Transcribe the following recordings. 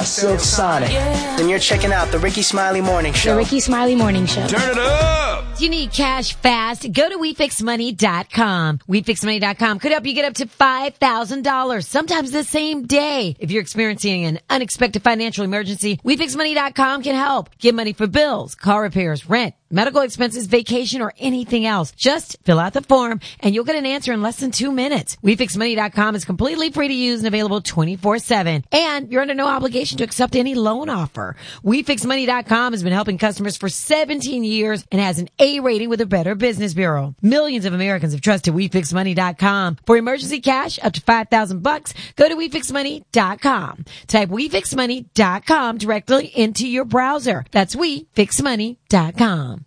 Silk Sonic. Then you're checking out the Ricky Smiley Morning Show. The Ricky Smiley Morning Show. Turn it up! Do you need cash fast? Go to WeFixMoney.com. WeFixMoney.com could help you get up to $5,000, sometimes the same day. If you're experiencing an unexpected financial emergency, WeFixMoney.com can help. Get money for bills, car repairs, rent, medical expenses, vacation, or anything else. Just fill out the form and you'll get an answer in less than 2 minutes. WeFixMoney.com is completely free to use and available 24/7. And you're under no obligation to accept any loan offer. WeFixMoney.com has been helping customers for 17 years and has an A rating with the Better Business Bureau. Millions of Americans have trusted WeFixMoney.com. For emergency cash up to $5,000, go to WeFixMoney.com. Type WeFixMoney.com directly into your browser. That's WeFixMoney.com.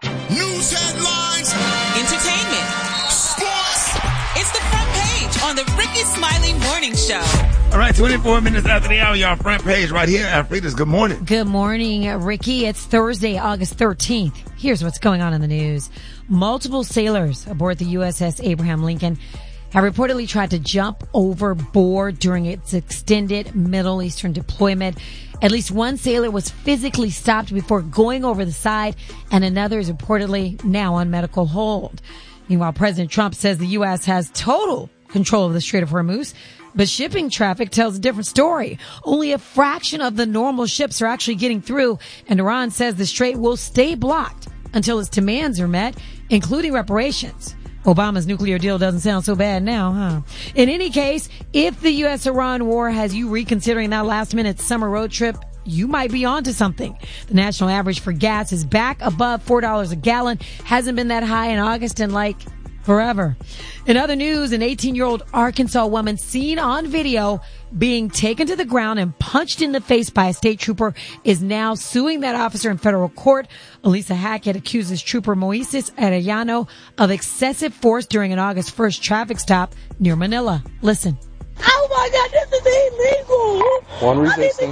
News headlines, entertainment, sports. It's the front page on the Ricky Smiley Morning Show. All right, 24 minutes after the hour, y'all front page right here. Alfreda's good morning. Good morning, Ricky. It's Thursday, August 13th. Here's what's going on in the news. Multiple sailors aboard the USS Abraham Lincoln have reportedly tried to jump overboard during its extended Middle Eastern deployment. At least one sailor was physically stopped before going over the side, and another is reportedly now on medical hold. Meanwhile, President Trump says the U.S. has total control of the Strait of Hormuz, but shipping traffic tells a different story. Only a fraction of the normal ships are actually getting through, and Iran says the strait will stay blocked until its demands are met, including reparations. Obama's nuclear deal doesn't sound so bad now, huh? In any case, if the U.S.-Iran war has you reconsidering that last-minute summer road trip, you might be onto something. The national average for gas is back above $4 a gallon. Hasn't been that high in August in forever. In other news, an 18-year-old Arkansas woman seen on video being taken to the ground and punched in the face by a state trooper is now suing that officer in federal court. Elisa Hackett accuses trooper Moises Arellano of excessive force during an August 1st traffic stop near Manila. Listen. Oh my God, this is illegal. One resisting.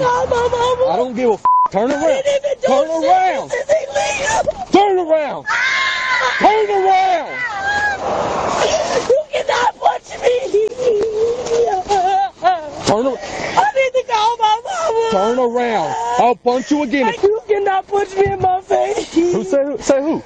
I don't give a Turn around. Turn around. This is illegal. Turn around. Turn around. You cannot punch me. Turn around. I need to call my mama. Turn around. I'll punch you again. You cannot punch me in my face. Who say who?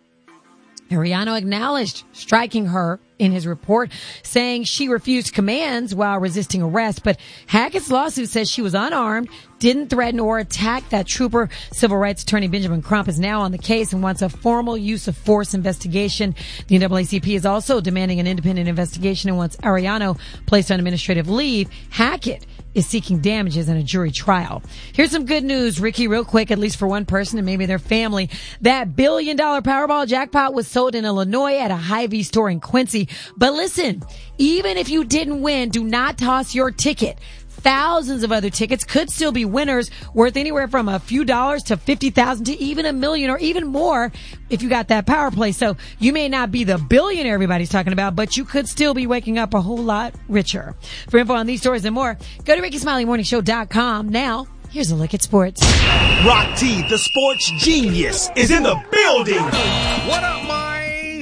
Arellano acknowledged striking her in his report, saying she refused commands while resisting arrest. But Hackett's lawsuit says she was unarmed, didn't threaten or attack that trooper. Civil rights attorney Benjamin Crump is now on the case and wants a formal use of force investigation. The NAACP is also demanding an independent investigation and wants Arellano placed on administrative leave. Hackett is seeking damages in a jury trial. Here's some good news, Ricky, real quick, at least for one person and maybe their family. That $1 billion Powerball jackpot was sold in Illinois at a Hy-Vee store in Quincy. But listen, even if you didn't win, do not toss your ticket. Thousands of other tickets could still be winners worth anywhere from a few dollars to $50,000 to even $1 million or even more if you got that power play. So you may not be the billionaire everybody's talking about, but you could still be waking up a whole lot richer. For info on these stories and more, go to RickySmileyMorningShow.com. Now, here's a look at sports. Rock T, the sports genius, is in the building. What up, my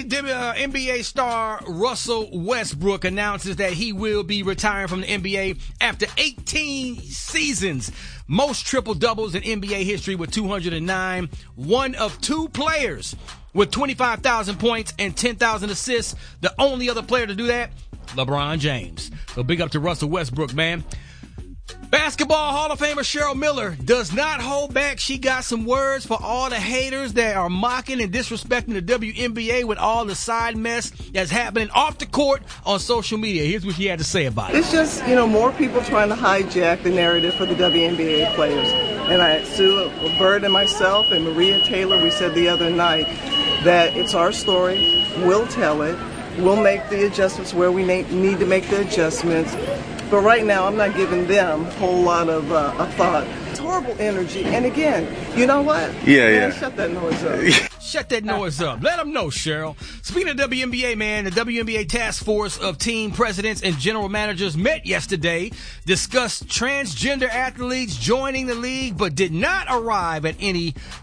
NBA star Russell Westbrook announces that he will be retiring from the NBA after 18 seasons. Most triple-doubles in NBA history with 209. One of two players with 25,000 points and 10,000 assists. The only other player to do that, LeBron James. So big up to Russell Westbrook, man. Basketball Hall of Famer Cheryl Miller does not hold back. She got some words for all the haters that are mocking and disrespecting the WNBA with all the side mess that's happening off the court on social media. Here's what she had to say about it. It's just, more people trying to hijack the narrative for the WNBA players. And Sue Bird and myself and Maria Taylor, we said the other night that it's our story. We'll tell it. We'll make the adjustments where we need to make the adjustments. But right now, I'm not giving them a whole lot of thought. It's horrible energy. And again, you know what? Yeah. Shut that noise up. Shut that noise up. Let them know, Cheryl. Speaking of WNBA, man, the WNBA task force of team presidents and general managers met yesterday, discussed transgender athletes joining the league, but did not arrive at any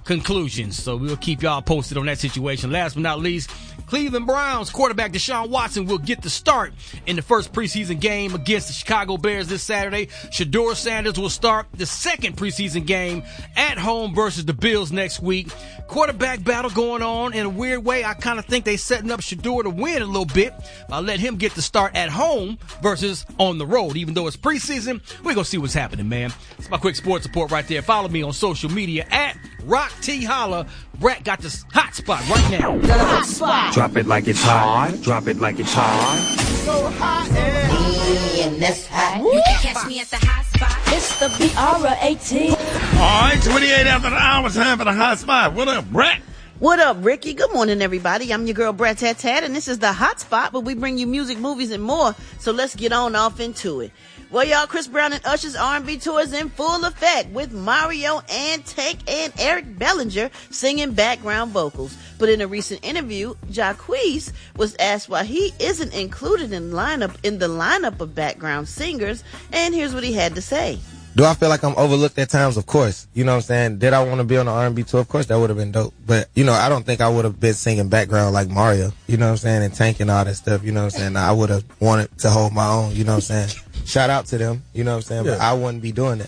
conclusions. So we'll keep y'all posted on that situation. Last but not least, Cleveland Browns quarterback Deshaun Watson will get the start in the first preseason game against the Chicago Bears this Saturday. Shedeur Sanders will start the second preseason game at home versus the Bills next week. Quarterback battle going on in a weird way. I kind of think they setting up Shedeur to win a little bit. I'll let him get the start at home versus on the road. Even though it's preseason, we're going to see what's happening, man. It's my quick sports report right there. Follow me on social media at Rock T Holla. Brett got this hot spot right now. Hot spot. Drop it like it's hot. Drop it like it's hot. So hot and that's hot. You can catch me at the hot spot. it's the BR18. All right, 28 after the hour, time for the hot spot. What up, Brett? What up, Ricky? Good morning, everybody. I'm your girl, Brett Tat Tat, and this is the hot spot where we bring you music, movies, and more. So let's get on off into it. Well, y'all, Chris Brown and Usher's R&B tour is in full effect with Mario and Tank and Eric Bellinger singing background vocals. But in a recent interview, Jacquees was asked why he isn't included in the lineup of background singers, and here's what he had to say. Do I feel like I'm overlooked at times? Of course. You know what I'm saying? Did I want to be on the R&B tour? Of course, that would have been dope. But, you know, I don't think I would have been singing background like Mario, you know what I'm saying, and Tank and all that stuff, you know what I'm saying? I would have wanted to hold my own, you know what I'm saying? Shout out to them, you know what I'm saying? Yeah. But I wouldn't be doing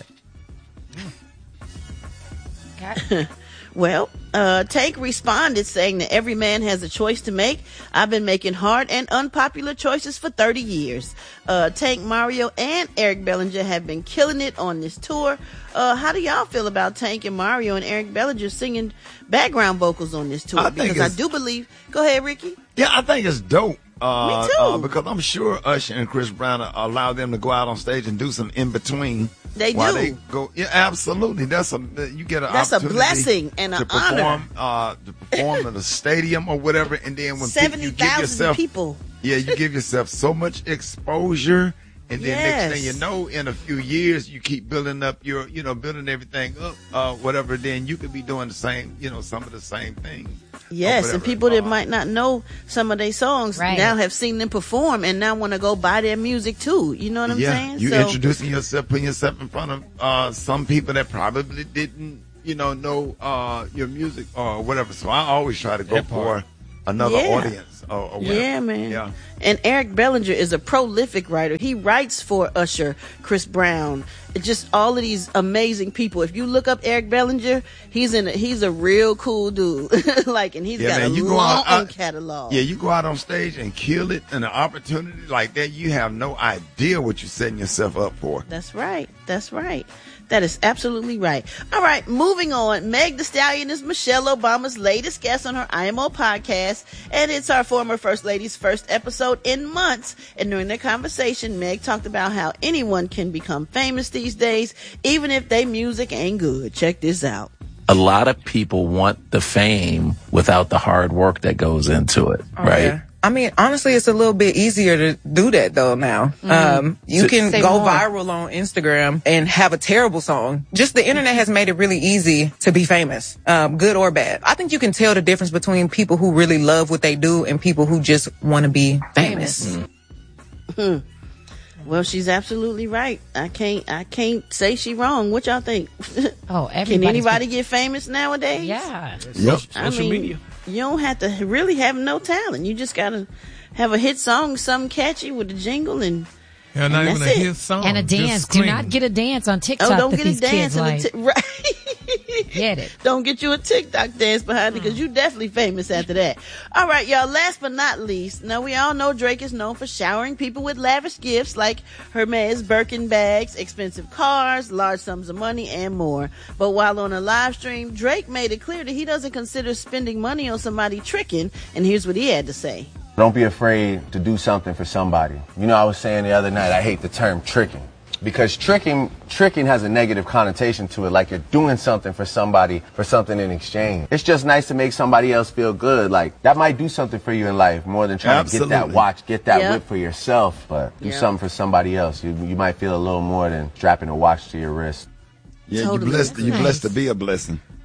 that. Okay. Well, Tank responded saying that every man has a choice to make. I've been making hard and unpopular choices for 30 years. Tank, Mario, and Eric Bellinger have been killing it on this tour. How do y'all feel about Tank and Mario and Eric Bellinger singing background vocals on this tour? Because I do believe... Go ahead, Ricky. Yeah, I think it's dope. Me too. Because I'm sure Usher and Chris Brown allow them to go out on stage and do some in-between. They while do. They go, yeah, absolutely. That's a blessing and an honor. To perform in a stadium or whatever, and then when 70,000 people. Yeah, you give yourself so much exposure, and then next thing you know, in a few years, you keep building up building everything up, whatever. Then you could be doing the same, some of the same things. Yes, and people that might not know some of their songs now have seen them perform and now want to go buy their music too. You know what I'm saying? You introducing yourself, putting yourself in front of some people that probably didn't, know your music or whatever. So I always try to go for another audience. Yeah, man. Yeah. And Eric Bellinger is a prolific writer. He writes for Usher, Chris Brown, just all of these amazing people. If you look up Eric Bellinger, he's a real cool dude. And he's got a long catalog. Yeah, you go out on stage and kill it, and an opportunity like that, you have no idea what you're setting yourself up for. That's right. That is absolutely right. All right, moving on. Meg Thee Stallion is Michelle Obama's latest guest on her IMO podcast, and it's our former First Lady's first episode in months. And during their conversation, Meg talked about how anyone can become famous these days, even if their music ain't good. Check this out. A lot of people want the fame without the hard work that goes into it, right? Yeah. I mean, honestly, it's a little bit easier to do that though now. You can go viral on Instagram and have a terrible song. Just the internet has made it really easy to be famous, good or bad. I think you can tell the difference between people who really love what they do and people who just want to be famous. Well, she's absolutely right. I can't say she's wrong. What y'all think? Can anybody get famous nowadays? Yeah. Social media. You don't have to really have no talent. You just gotta have a hit song, something catchy with a jingle and not even a hit song. And a dance. Do not get a dance on TikTok. Oh, don't that get these a dance kids like. right. Get it. Don't get you a TikTok dance behind it because you definitely famous after that. All right, y'all. Last but not least, now we all know Drake is known for showering people with lavish gifts like Hermes Birkin bags, expensive cars, large sums of money, and more. But while on a live stream, Drake made it clear that he doesn't consider spending money on somebody tricking. And here's what he had to say. Don't be afraid to do something for somebody. I was saying the other night, I hate the term tricking. Because tricking has a negative connotation to it, like you're doing something for somebody for something in exchange. It's just nice to make somebody else feel good. Like, that might do something for you in life more than trying to get that watch, get that whip for yourself, but do something for somebody else. You might feel a little more than strapping a watch to your wrist. Yeah, totally. You're blessed to be a blessing.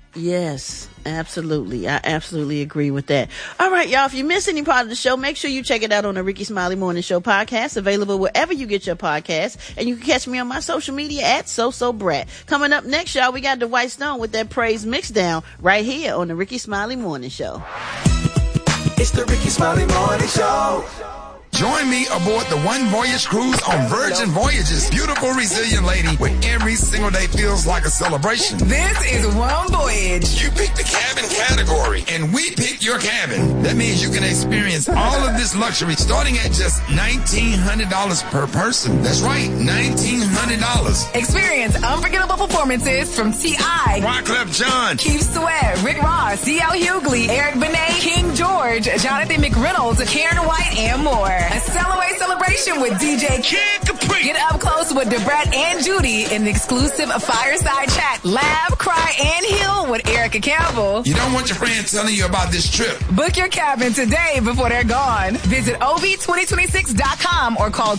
Yes, absolutely. I absolutely agree with that. All right, y'all. If you missed any part of the show, make sure you check it out on the Ricky Smiley Morning Show podcast, available wherever you get your podcasts. And you can catch me on my social media at SoSoBrat. Coming up next, y'all, we got Dwight Stone with that praise mixdown right here on the Ricky Smiley Morning Show. It's the Ricky Smiley Morning Show. Join me aboard the One Voyage cruise on Virgin Voyages. Beautiful, resilient lady, where every single day feels like a celebration. This is One Voyage. You pick the cabin category, and we pick your cabin. That means you can experience all of this luxury starting at just $1,900 per person. That's right, $1,900. Experience unforgettable performances from T.I., Wyclef Jean, Keith Sweat, Rick Ross, D.L. Hughley, Eric Benet, King George, Jonathan McReynolds, Karen White, and more. A Cellaway celebration with DJ Kid Capri. Get up close with Debrat and Judy in the exclusive fireside chat. Laugh, cry, and heal with Erica Campbell. You don't want your friends telling you about this trip. Book your cabin today before they're gone. Visit OV2026.com or call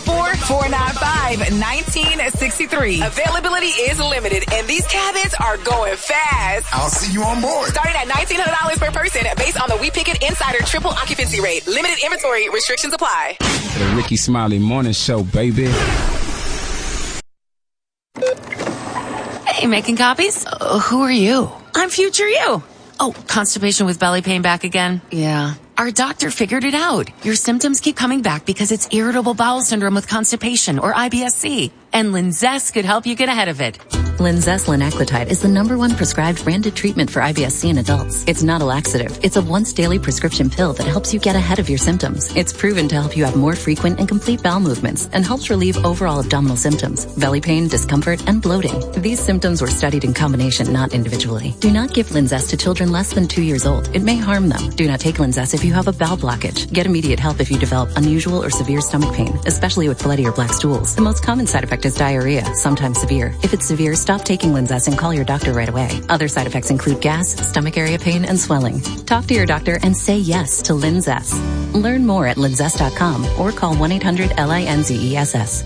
214-495-1963. Availability is limited and these cabins are going fast. I'll see you on board. Starting at $1,900 per person based on the We Pick It Insider triple occupancy rate. Limited inventory restrictions apply. The Ricky Smiley Morning Show, baby. Hey, making copies? Who are you? I'm future you. Oh, constipation with belly pain back again? Yeah. Our doctor figured it out. Your symptoms keep coming back because it's irritable bowel syndrome with constipation or IBS-C. And Linzess could help you get ahead of it. Linzess linaclotide is the #1 prescribed branded treatment for IBS-C in adults. It's not a laxative. It's a once daily prescription pill that helps you get ahead of your symptoms. It's proven to help you have more frequent and complete bowel movements and helps relieve overall abdominal symptoms, belly pain, discomfort, and bloating. These symptoms were studied in combination, not individually. Do not give Linzess to children less than 2 years old. It may harm them. Do not take Linzess if you have a bowel blockage. Get immediate help if you develop unusual or severe stomach pain, especially with bloody or black stools. The most common side effect is diarrhea, sometimes severe. If it's severe, stop taking Linzess and call your doctor right away. Other side effects include gas, stomach area pain, and swelling. Talk to your doctor and say yes to Linzess. Learn more at linzess.com or call 1-800-LINZESS.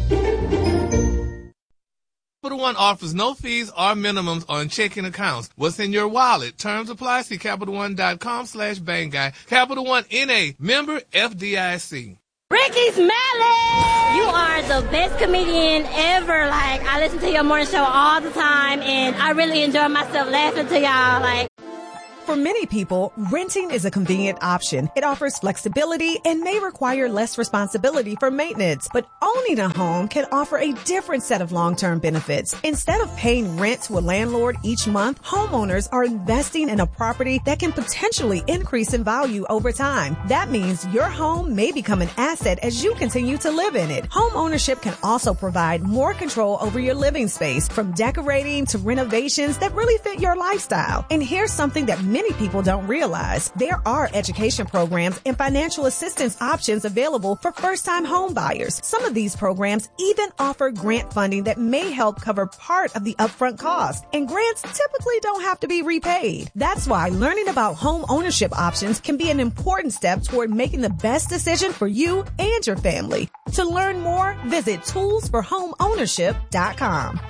Capital One offers no fees or minimums on checking accounts. What's in your wallet? Terms apply. See CapitalOne.com/BangGuy. Capital One N.A. Member FDIC. Ricky Smiley! You are the best comedian ever. Like, I listen to your morning show all the time, and I really enjoy myself laughing to y'all. Like, for many people, renting is a convenient option. It offers flexibility and may require less responsibility for maintenance. But owning a home can offer a different set of long-term benefits. Instead of paying rent to a landlord each month, homeowners are investing in a property that can potentially increase in value over time. That means your home may become an asset as you continue to live in it. Home ownership can also provide more control over your living space, from decorating to renovations that really fit your lifestyle. And here's something that many people don't realize. There are education programs and financial assistance options available for first-time home buyers. Some of these programs even offer grant funding that may help cover part of the upfront cost. And grants typically don't have to be repaid. That's why learning about home ownership options can be an important step toward making the best decision for you and your family. To learn more, visit toolsforhomeownership.com.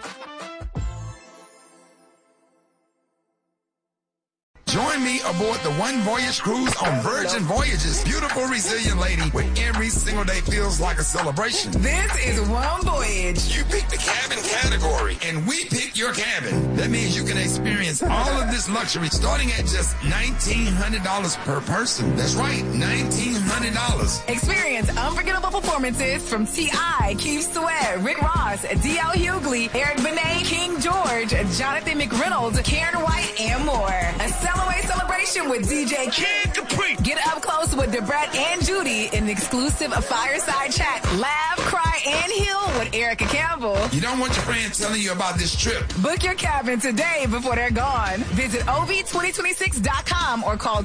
Join me aboard the One Voyage cruise on Virgin Voyages. Beautiful, resilient lady, where every single day feels like a celebration. This is One Voyage. You pick the cabin category, and we pick your cabin. That means you can experience all of this luxury starting at just $1,900 per person. That's right, $1,900. Experience unforgettable performances from T.I., Keith Sweat, Rick Ross, D.L. Hughley, Eric Benet, King George, Jonathan McReynolds, Karen White, and more. A Cellaway celebration with DJ Kid Capri. Get up close with Debrat and Judy in the exclusive fireside chat. Laugh, cry, and heal with Erica Campbell. You don't want your friends telling you about this trip. Book your cabin today before they're gone. Visit OV2026.com or call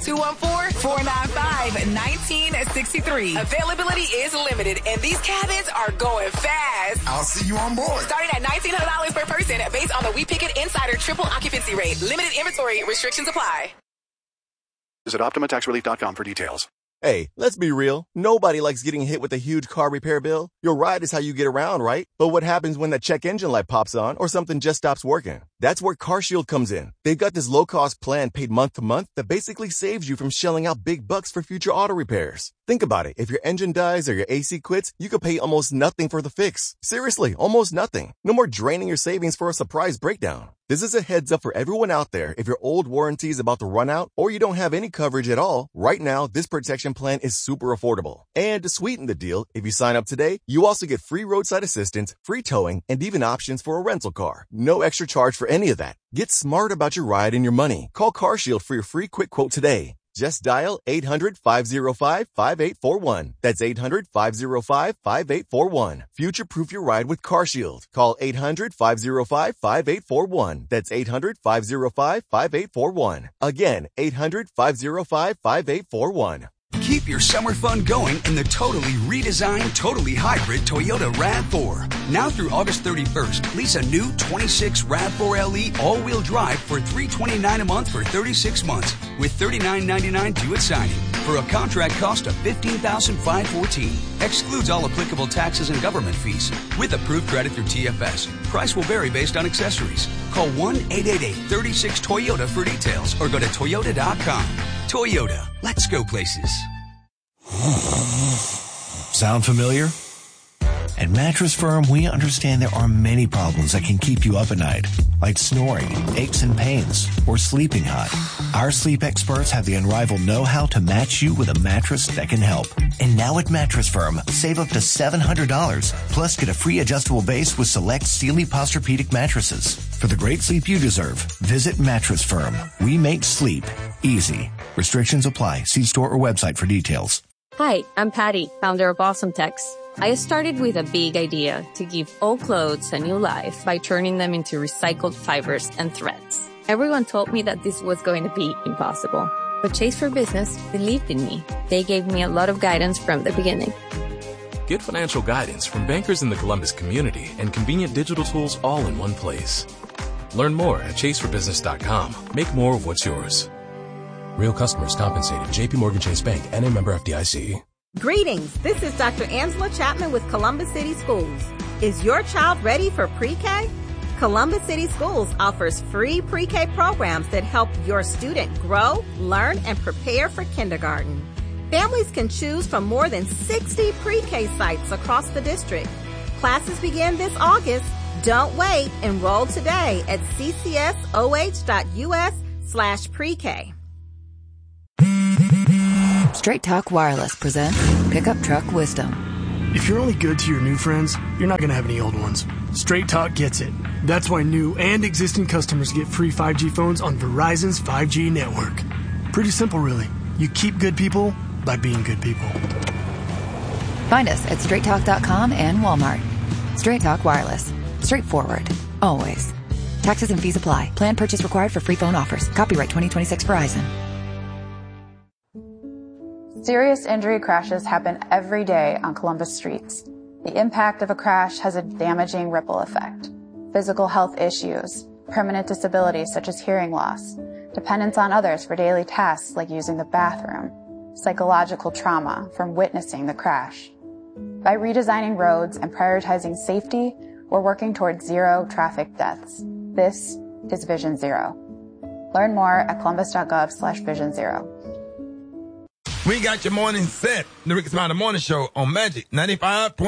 214-495-1963. Availability is limited and these cabins are going fast. I'll see you on board. Starting at $1,900 per person based on the We Pick It Insider triple occupancy rate. Limited inventory restrictions apply. Visit OptimaTaxRelief.com for details. Hey, let's be real. Nobody likes getting hit with a huge car repair bill. Your ride is how you get around, right? But what happens when that check engine light pops on or something just stops working? That's where CarShield comes in. They've got this low-cost plan paid month to month that basically saves you from shelling out big bucks for future auto repairs. Think about it. If your engine dies or your AC quits, you could pay almost nothing for the fix. Seriously, almost nothing. No more draining your savings for a surprise breakdown. This is a heads up for everyone out there. If your old warranty is about to run out or you don't have any coverage at all, right now, this protection plan is super affordable. And to sweeten the deal, if you sign up today, you also get free roadside assistance, free towing, and even options for a rental car. No extra charge for any of that. Get smart about your ride and your money. Call CarShield for your free quick quote today. Just dial 800-505-5841. That's 800-505-5841. Future-proof your ride with CarShield. Call 800-505-5841. That's 800-505-5841. Again, 800-505-5841. Keep your summer fun going in the totally redesigned, totally hybrid Toyota RAV4. Now through August 31st, lease a new 26 RAV4 LE all-wheel drive for $329 a month for 36 months with $39.99 due at signing for a contract cost of $15,514. Excludes all applicable taxes and government fees with approved credit through TFS. Price will vary based on accessories. Call 1-888-36-TOYOTA for details or go to Toyota.com. Toyota, let's go places. Sound familiar? At Mattress Firm, we understand there are many problems that can keep you up at night, like snoring, aches and pains, or sleeping hot. Our sleep experts have the unrivaled know-how to match you with a mattress that can help. And now at Mattress Firm, save up to $700, plus get a free adjustable base with select Sealy Posturepedic mattresses. For the great sleep you deserve, visit Mattress Firm. We make sleep easy. Restrictions apply. See store or website for details. Hi, I'm Patty, founder of Awesome Tex. I started with a big idea to give old clothes a new life by turning them into recycled fibers and threads. Everyone told me that this was going to be impossible, but Chase for Business believed in me. They gave me a lot of guidance from the beginning. Get financial guidance from bankers in the Columbus community and convenient digital tools all in one place. Learn more at chaseforbusiness.com. Make more of what's yours. Real customers compensated. JP Morgan Chase Bank, N.A. member FDIC. Greetings. This is Dr. Angela Chapman with Columbus City Schools. Is your child ready for pre-K? Columbus City Schools offers free pre-K programs that help your student grow, learn, and prepare for kindergarten. Families can choose from more than 60 pre-K sites across the district. Classes begin this August. Don't wait. Enroll today at ccsoh.us/pre-K. Straight Talk Wireless presents Pickup Truck Wisdom. If you're only good to your new friends, you're not going to have any old ones. Straight Talk gets it. That's why new and existing customers get free 5G phones on Verizon's 5G network. Pretty simple, really. You keep good people by being good people. Find us at straighttalk.com and Walmart. Straight Talk Wireless. Straightforward. Always. Taxes and fees apply. Plan purchase required for free phone offers. Copyright 2026 Verizon. Serious injury crashes happen every day on Columbus streets. The impact of a crash has a damaging ripple effect. Physical health issues, permanent disabilities such as hearing loss, dependence on others for daily tasks like using the bathroom, psychological trauma from witnessing the crash. By redesigning roads and prioritizing safety, we're working towards zero traffic deaths. This is Vision Zero. Learn more at columbus.gov/Vision Zero. We got your morning set. The Ricky Smiley Morning Show on Magic 95.